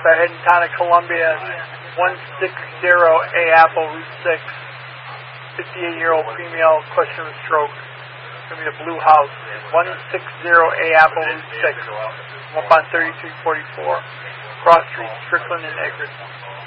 are heading down to Columbia, 160A Apple Route 6, 58-year-old female, question of stroke. It's going to be the Blue House, 160A Apple Route 6, up on 3344, Cross Street, Strickland and Egerton.